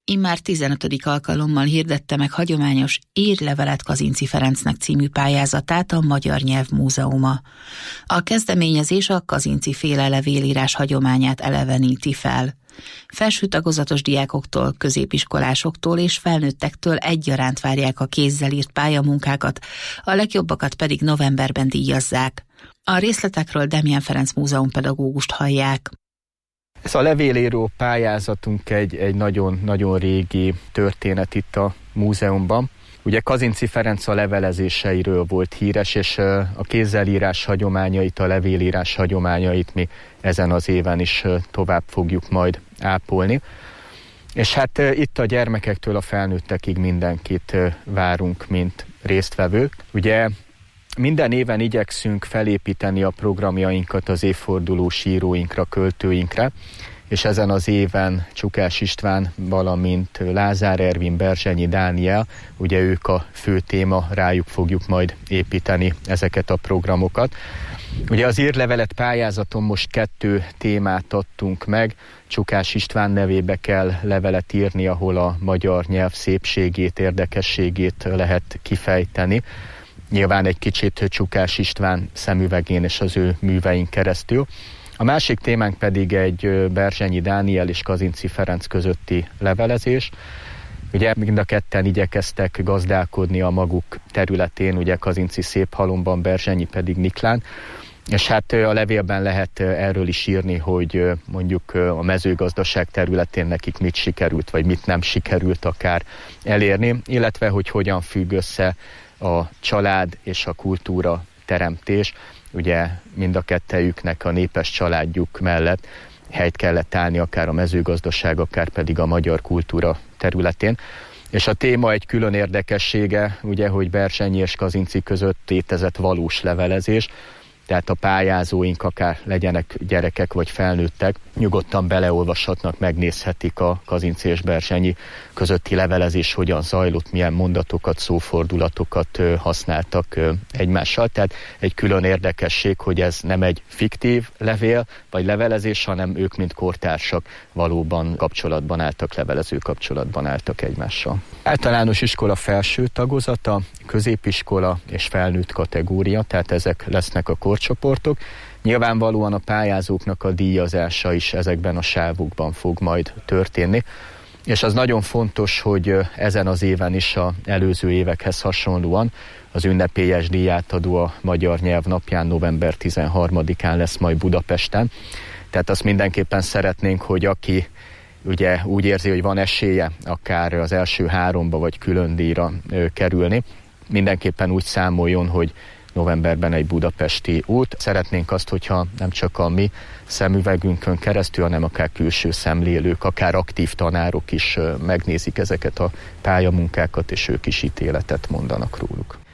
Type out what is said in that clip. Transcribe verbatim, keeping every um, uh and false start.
Immár tizenötödik alkalommal hirdette meg hagyományos Írlevelet Kazinczy Ferencnek című pályázatát a Magyar Nyelvmúzeuma. A kezdeményezés a Kazinczy féle levélírás hagyományát eleveníti fel. Felső tagozatos diákoktól, középiskolásoktól és felnőttektől egyaránt várják a kézzel írt pályamunkákat, a legjobbakat pedig novemberben díjazzák. A részletekről Demján Ferenc múzeumpedagógust hallják. Ez a levélíró pályázatunk egy, egy nagyon, nagyon régi történet itt a múzeumban. Ugye Kazinczy Ferenc a levelezéseiről volt híres, és a kézzelírás hagyományait, a levélírás hagyományait mi ezen az éven is tovább fogjuk majd ápolni. És hát itt a gyermekektől a felnőttekig mindenkit várunk, mint résztvevők. Ugye minden éven igyekszünk felépíteni a programjainkat az évfordulós íróinkra, költőinkre, és ezen az éven Csukás István, valamint Lázár Ervin, Berzsenyi Dániel, ugye ők a fő téma, rájuk fogjuk majd építeni ezeket a programokat. Ugye az Írlevelet pályázaton most kettő témát adtunk meg, Csukás István nevébe kell levelet írni, ahol a magyar nyelv szépségét, érdekességét lehet kifejteni. Nyilván egy kicsit Csukás István szemüvegén és az ő művein keresztül. A másik témánk pedig egy Berzsenyi Dániel és Kazinczy Ferenc közötti levelezés. Ugye mind a ketten igyekeztek gazdálkodni a maguk területén, ugye Kazinczy Széphalomban, Berzsenyi pedig Niklán. És hát a levélben lehet erről is írni, hogy mondjuk a mezőgazdaság területén nekik mit sikerült, vagy mit nem sikerült akár elérni, illetve hogy hogyan függ össze a család és a kultúra teremtés. Ugye mind a kettejüknek a népes családjuk mellett helyt kellett állni akár a mezőgazdaság, akár pedig a magyar kultúra területén. És a téma egy külön érdekessége, ugye, hogy Berzsenyi és Kazinczy között létezett valós levelezés, tehát a pályázóink, akár legyenek gyerekek vagy felnőttek, nyugodtan beleolvashatnak, megnézhetik a Kazinczy és Berzsenyi közötti levelezés, hogyan zajlott, milyen mondatokat, szófordulatokat használtak egymással. Tehát egy külön érdekesség, hogy ez nem egy fiktív levél vagy levelezés, hanem ők, mint kortársak valóban kapcsolatban álltak, levelező kapcsolatban álltak egymással. Általános iskola felső tagozata, középiskola és felnőtt kategória, tehát ezek lesznek a korcsoportok. Nyilvánvalóan a pályázóknak a díjazása is ezekben a sávokban fog majd történni, és az nagyon fontos, hogy ezen az éven is az előző évekhez hasonlóan az ünnepélyes díjátadó a Magyar Nyelv napján november tizenharmadikán lesz majd Budapesten. Tehát azt mindenképpen szeretnénk, hogy aki ugye úgy érzi, hogy van esélye akár az első háromba vagy külön díjra kerülni, mindenképpen úgy számoljon, hogy novemberben egy budapesti út. Szeretnénk azt, hogyha nem csak a mi szemüvegünkön keresztül, hanem akár külső szemlélők, akár aktív tanárok is megnézik ezeket a pályamunkákat, és ők is ítéletet mondanak róluk.